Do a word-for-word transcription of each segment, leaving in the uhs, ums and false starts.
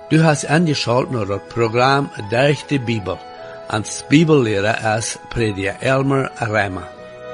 Du hast angeschaut naar het programma Durch de Bibel. Als Bibellehrer als Prediger Elmer Reimer.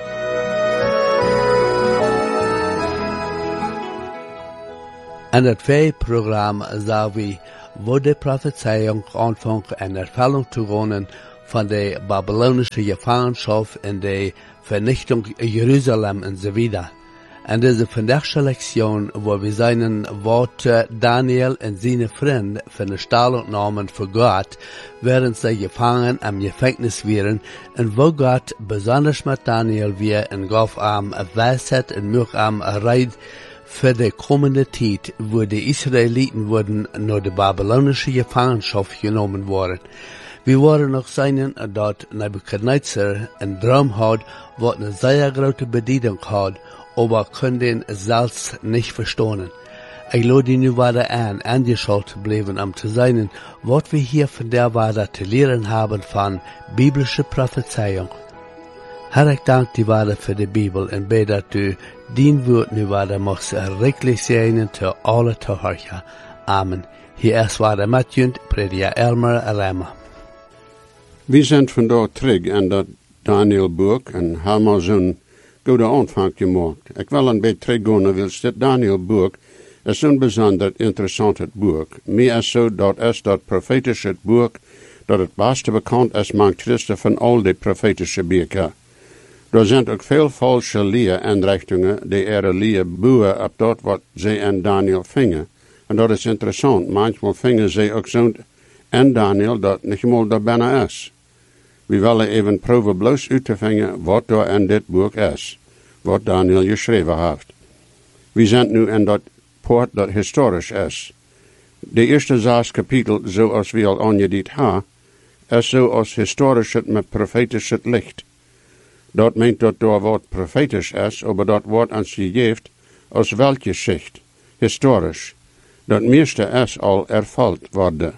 In het tweede programma zagen we wo de Prophezeiung aanvangt en Erfüllung te wonen van de Babylonische Gevangenschap en de Vernichtung Jeruzalem en so weiter. En deze vandaagse lektion, wo wir seinen Worte Daniel en seine Freunde von der Stellung nahmen für Gott, während sie gefangen am Gefängnis waren, und wo Gott besonders mit Daniel wir en gaf am Weisheit en möch am Reid für die kommende Zeit, wo die Israeliten wurden nur die babylonische Gefangenschaft genommen worden. Wir waren noch seinen, dass Nebuchadnezzar einen Traum hat, wo eine sehr große Bedienung hat, aber können den selbst nicht verstehen. Ich lade ihn nu weiter an, angeschaut bleiben, um zu sein, was wir hier von der Weise zu lernen haben von biblischer Prophezeiung. Herr, ich danke dir weiter für die Bibel und bete, dass du dein Wort nu weiter machst, erreglich sein zu alle Zuhörer. Amen. Hier ist weiter Matjund, Prediger Elmer Reimer. Wir sind vandaag terug aan dat Daniel-boek en helemaal zo'n goede aanvang gemaakt. Ik wil een beetje teruggaan, wil dit Daniel-boek is zo'n bijzonder interessant het boek. Meer is zo dat is dat profetische boek dat het beste bekend is met Christen van al die profetische boeken. Er zijn ook veel falsche leerinrichtingen die er leer boeien op dat wat ze in Daniel vingen. En dat is interessant. Manchmal vingen ze ook zo'n in Daniel dat niet meer daar bijna is. We willen even proberen bloos uit te vinden wat er in dit boek is, wat Daniel geschreven heeft. We zijn nu in dat poort dat historisch is. De eerste zes kapitel, zoals we al aangeduid hebben, is zoals historisch het met profetisch het licht. Dat meent dat er wat profetisch is, maar dat wordt ons gegeven als weltgeschicht, historisch. Dat meeste is al ervuld worden.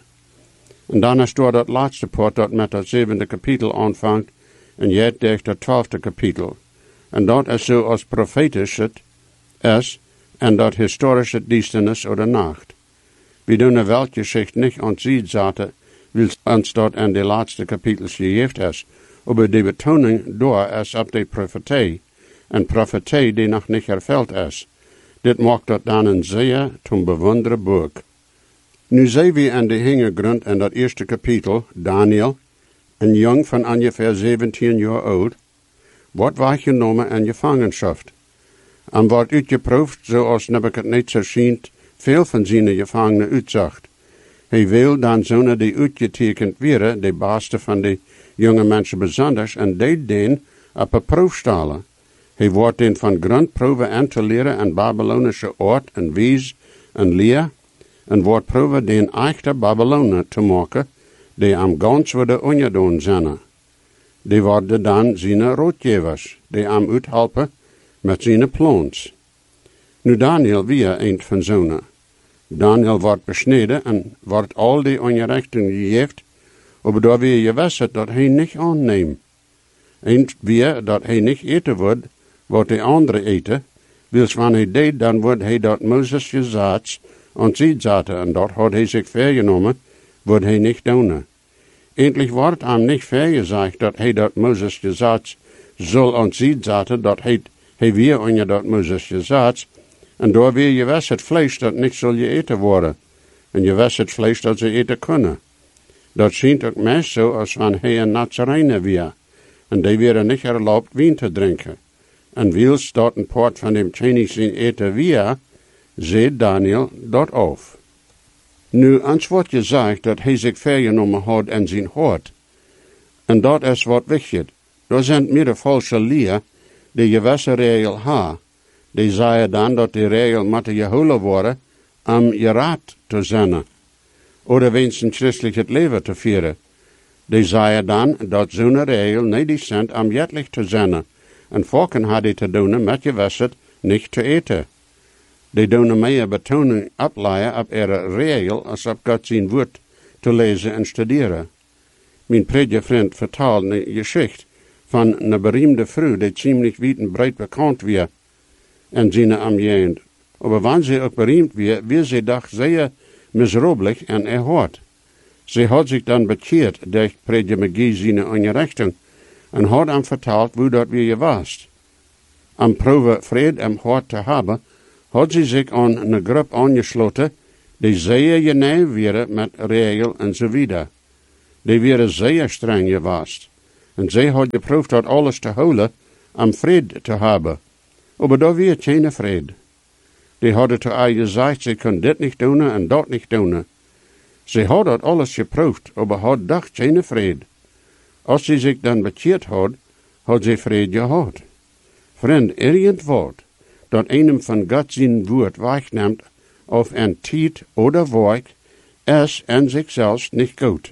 En dan is door dat laatste poort dat met het zevende kapitel aanvangt en jet tegen het twaalfde kapitel. En dat is zo als profetisch het is en dat historisch het duisternis oder nacht. We doen een weltgeschicht niet ontzien zaten, wil ons dat in de laatste kapitels gegeven is. Maar de betoning door is op de profetie, en profetie die nog niet ervuld is. Dit maakt dat dan een zeer te bewonderen boek. Nu zijn we in de hintergrond in dat eerste kapitel, Daniel, een jong van ongeveer zeventien jaar oud, wordt weggenomen in gevangenschap. En wordt uitgeproefd zoals Nebuchadnezzar schijnt veel van zijn gevangenen uitzacht. Hij wil dan zonen die uitgetekend werden, de beste van de jonge mensen bijzonders, en deed den op een proef stellen. Hij wordt den van grondproeven aan te leren aan Babylonische oort en wies en leer, en wordt proeven den echte Babylonen te maken, die am gans worden ongedaan zijn. Die worden dan zijn raadgevers, die am uithelpen met zijn plans. Nu Daniel weer een van zonen. Daniel wordt besneden en wordt al die ongerechten gegeven, maar door weer je wist dat hij niet aanneemt. En weer dat hij niet eten wordt, wat de andere eten, wils wanneer hij deed, dan wordt hij dat Mozes gezegd aan zich zaten, en dat had hij zich vergenomen, wordt hij niet doen. Eindelijk wordt hem niet vergezegd dat hij dat Mozes gezegd zal aan zich zaten, dat hij, hij weer aan je dat Mozes gezegd, en door weer je wist het vlees dat niet zal je eten worden, en je wist het vlees dat ze eten kunnen. Dat schijnt ook meest zo als wanneer hij een Nazarener weer, en die werden niet erlaubt wien te drinken. En wils dat een poort van dem Chinese eten weer, zet Daniel dat af. Nu, ons wordt gezegd dat hij zich vergenomen had in zijn hart. En dat is wat wichtig. Er zijn meer de falsche leer die gewisse regel ha. Die zeiden dan dat die regel moet gehouden worden om je raad te zijn. Oder wenigstens christelijk het leven te vieren. Die zeiden dan dat zo'n regel niet is om jettelijk te zijn. En volken hadden te doen met je wist niet te eten. Die doen meer betoning opleiden op ihre regel als op God zijn woord te lezen en studeren. Mijn predikvriend vertelde een geschichte van een beroemde vrouw die ziemlich weit en breed bekend werd in zijn omgeving. Maar wanneer ze ook beroemd werd, werd ze toch zeer miserabelig en erhard. Ze had zich dan bekeerd durch Prediger seine Ongerechtung en had hem verteld hoe dat wie je was. Am proeven vrede im hart te hebben, had ze zich aan een groep aangesloten, die zeer genauw waren met regel en zo wieder. Die waren zeer streng geweest. En zij had geproefd dat alles te houden, om vrede te hebben. Maar daar was geen vrede. Die hadden te haar gezegd, ze kon dit niet doen en dat niet doen. Ze had dat alles geproefd, maar had dacht geen vrede. Als ze zich dan bekeerd had, had ze vrede gehad. Vriend, irgend woord dat einem van God zijn woord wegneemt, of een tijd oder werk, is en zichzelf niet goed.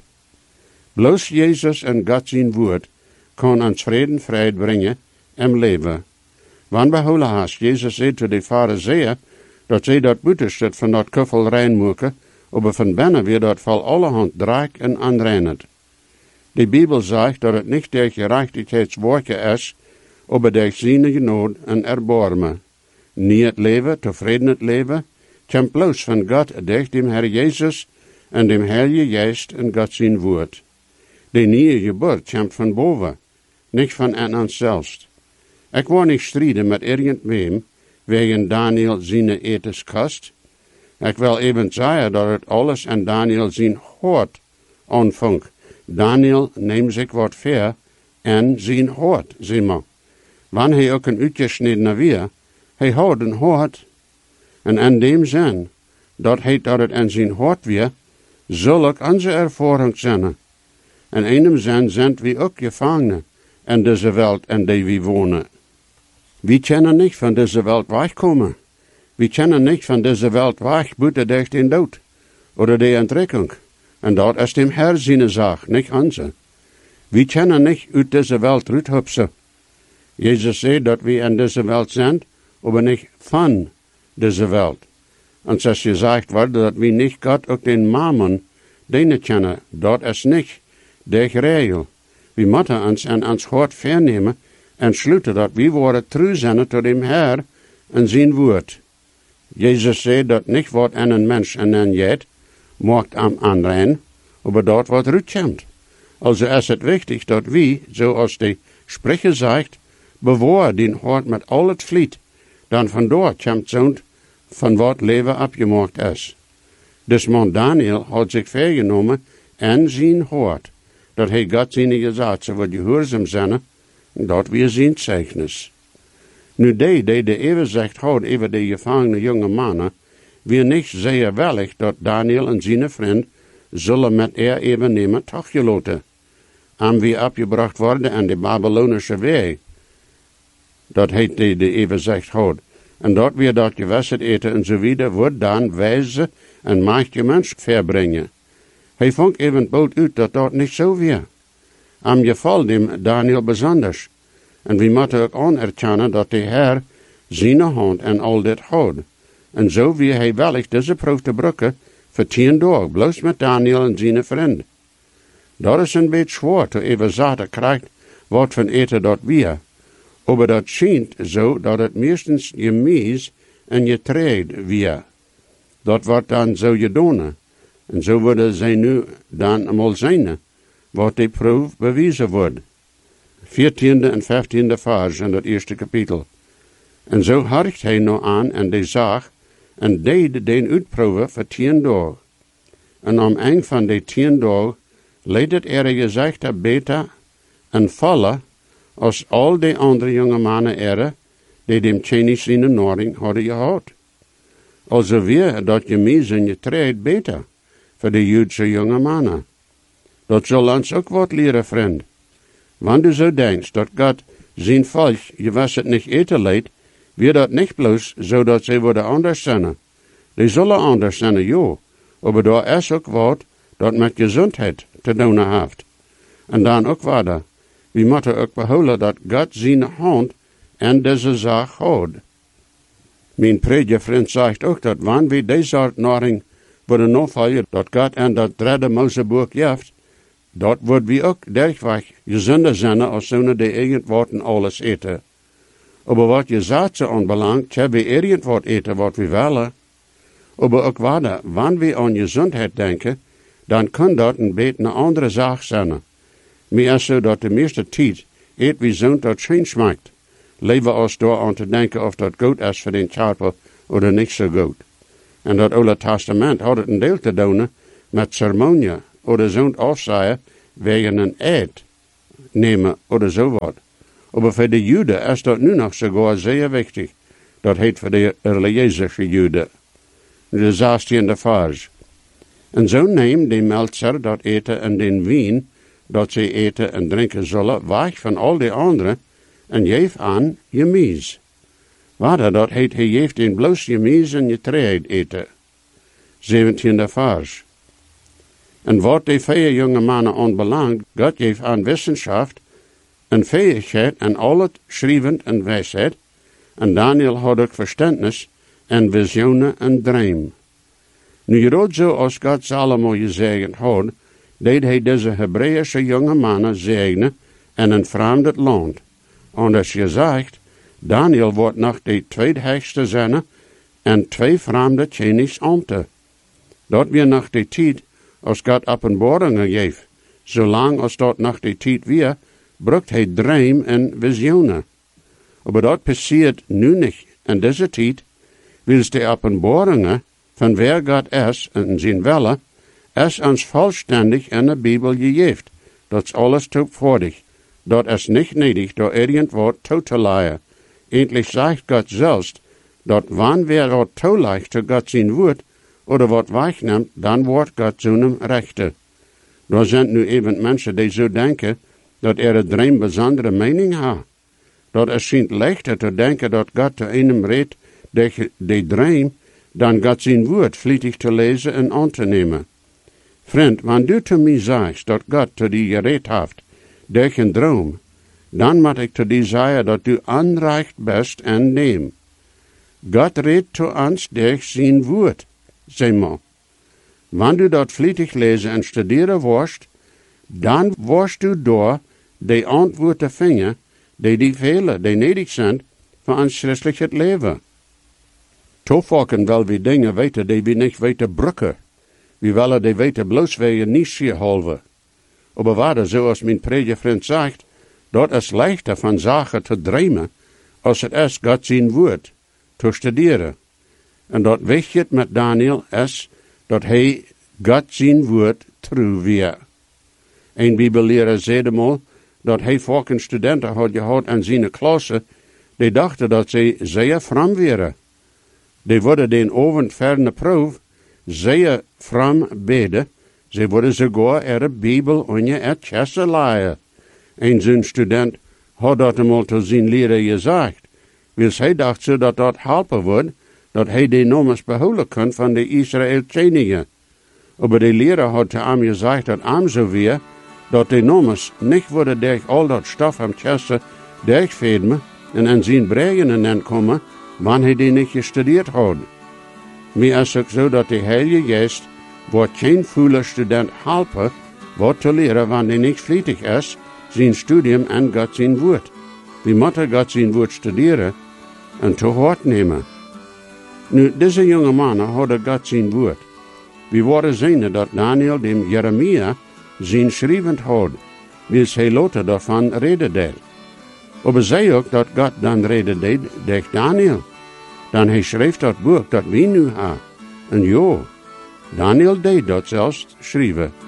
Bloos Jezus en God zijn woord kan ons vrede en vrijheid brengen en leven. Wanneer behouden haast, Jezus zei te de Farizeeën, dat zij dat buitenstuk van dat kuffel rein moeken, maar van binnen weer dat vol allerhand draak en aanreinet. De Bibel zegt dat het niet der gerechtigheidswerke is, maar der zijn genade en erbarmen. Niet het leven, tevreden het leven, komt bloos van God durch dem Herr Jezus en dem Heilige Geest en God zijn woord. De nieuwe geboorte komt van boven, niet van aan onszelf. Ik wil niet strijden met irgendwem wegen Daniel zijn etenskast. Ik wil even zeggen dat het alles aan Daniel zijn hart aanvangt. Daniel neemt zich wat ver en zijn hart, zie maar. Wanneer hij ook een uitgesneden weer, hij houdt een hart. En in dem zin, dat hij dat het aan zijn hart weer, zal ook onze ervaring zijn. En in dem zin zijn we ook gevangenen in deze wereld in die we wonen. We kunnen niet van deze wereld wegkomen. We kunnen niet van deze wereld weg buiten durch den dood, oder de Entdeckung. En dat is dem Herr seine Sache, nicht onze. We kunnen niet uit deze wereld uithupsen. Jezus zei dat we in deze wereld zijn, maar niet van deze wereld. En zoals gezegd wordt dat we niet God ook den Mammon dienen kennen, dat is niet de regel. We moeten ons aan ons hart vernemen en sluiten dat we worden trouw zijn tot dem Herr en zijn woord. Jezus zei dat niet wat aan een mens en een jet maakt am aanrein, maar dat wat uitkomt. Also is het wichtig dat we, zoals de sprecher zegt, bewaar den hart met al het vliet, dan vandoor komt zo'n van wat leven opgemaakt is. Dus man Daniel had zich vergenomen en zijn hart, dat hij God zijn gezaten wat gehoorzaam zijn, dat weer zijn zeichnis. Nu die, die de evenzicht houdt over de gevangene jonge mannen, weer niet zeer wellig dat Daniel en zijn vriend zullen met er even nemen toegelaten. En weer opgebracht worden aan de Babylonische weg. Dat heet die de evenzicht houdt. En dat weer dat gewasset eten en zo wieder, wordt dan wijze en machtige mens verbrengen. Hij vond even bald uit dat dat niet zo weer. Am geval dem Daniel besonders. En we moeten ook anerkennen dat de Heer zijn hand en al dit houdt. En zo wie hij wellicht deze proef te brukken voor tien dagen, bloos met Daniel en zijn vriend. Dat is een beetje zwaar, te even zaten krijgt wat van eten dat weer. Maar dat schijnt zo dat het meestens gemies en getreed weer. Dat wordt dan zo gedaan. En zo worden zij nu dan eenmaal zijn, wat die proef bewezen wordt. veertiende en vijftiende vers in dat eerste kapitel. En zo harkt hij nou aan en die zag en deed den uitproeven voor tien dagen. En om een van die tien dagen leed het er gezegde beter en vallen als al die andere jonge mannen er, die dem Chinese in de Noording hadden gehad. Also weer dat gemies en getreed beter voor de Joodse jonge mannen. Dat zal ons ook wat leren, vriend. Wanneer du zo denkst dat God zijn volk je was het niet eten leidt, weer dat niet bloos zodat zij worden anders zijn. Die zullen anders zijn, ja, maar daar is ook wat dat met gezondheid te doen heeft. En dan ook verder, we moeten ook behouden dat God zijn hand en deze zaak houdt. Mijn predikvriend zegt ook dat wanneer we deze soort naring worden navolgen, dat God en dat derde Moseboek heeft, dat wordt we ook dergweg gezonder zijn als zo'n die irgendwat alles eten. Maar wat je zaadse aanbelangt, hebben we irgendwat eten wat we willen. Aber ook wader, wanneer we aan gezondheid denken, dan kan dat een beetje een andere zaak zijn. Meer is zo dat de meeste tijd eet wie zond dat geen smaakt. Leven ons door aan te denken of dat goed is voor den charper of niet zo goed. En dat Oude Testament had het een deel te doen met ceremonie of zond afzaaien wegen een eed nemen of zo wat. Maar voor de Joden is dat nu nog sogar zeer wichtig. Dat heet voor de religieuze Joden. De zestiende vers. En zo neemt de meltzer dat eten en den wien dat ze eten en drinken zullen, weg van al die anderen, en geef aan je mies. Wader, dat heet, hij geeft in bloos je mies en je treed eten. zeventiende vers. En wat de vier jonge mannen aanbelangt, God geeft aan wetenschap en fähigheid en al het schrijvend en wijsheid, en Daniel had ook verstandnis en visioenen en dream. Nu rood zo als God Salomo gezegend had, deed hij deze Hebreeuwse jonge mannen zegenen en een vreemd land. En als je zegt, Daniel wordt nog de tweedhechste zijn en twee vreemde tjenis ante. Dat weer nog de tijd als God openbaringen geeft. Zolang als dat nog de tijd weer, brukt hij dream en visioenen. Maar dat passiert nu niet. In deze tijd, wils de openbaringen van wer God is en zijn wille, is ons vollständig in de Bibel gegeven. Dat is alles toevoordig. Dat is niet nötig, door irgendwo toe te leiden. Endlich zegt God zelfs, dat wanneer wat toelegt te God zijn woord, oder wat wegneemt, dan wordt God zijn rechter. Er zijn nu even mensen die zo denken, dat er een dream bijzondere mening heeft. Dat is schijnt lichter te denken dat God te einem redt, de, de dream, dan God zijn woord vlietig te lezen en aan te nemen. Vriend, wanneer du te mij zegt dat God te die gereed heeft, durch een droom, dan moet ik te die zeggen dat du aanreicht best en neem. God redt te ons durch zijn woord, zeg maar. Wanneer du dat vlietig lezen en studeren worst, dan worst du door de antwoorden vinden, die die vele, die nedig zijn, voor ons christelijk het leven. Toevalken wel we dingen weten die we niet weten brukken. We willen die weten bloos wij je niet zien halve. Maar waar, zoals mijn predikvriend zegt, dat is leichter van zaken te dromen, als het is God zijn woord te studeren. En dat weet je met Daniel is, dat hij God zijn woord trouw weer. Een bibelleraar zei eenmaal, dat hij volgens studenten had gehad aan zijn klasse, die dachten dat ze zeer fram waren. Die worden den avond verne proef zeer fram beden, ze worden sogar er de Bibel on je het chessen laaien. En zo'n student had dat eenmaal te zijn leraar gezegd, wils hij dacht zo dat dat helpen wordt, dat hij de nommers behouden kan van de Israël-tjeningen. Maar de leraar had te hem gezegd dat hem zo weer, dat de nommers niet worden durch al dat stof am chessen durchveden en in zijn breien komen, wanneer hij die niet gestudeerd had. Maar is ook zo dat de Heilige Geest wordt geen voele student helpen, wat te leren wanneer hij niet vlietig is, zijn studium en God zijn woord. We moeten God zijn woord studeren en te hard nemen. Nu, deze jonge mannen hadden God zijn woord. We worden zien dat Daniel dem Jeremia zijn schrijvend had, wils hij later daarvan reden deed. Maar zei ook dat God dan reden deed durch Daniel. Dan hij schreef dat boek dat we nu hebben. En jo, Daniel deed dat zelfs schrijven.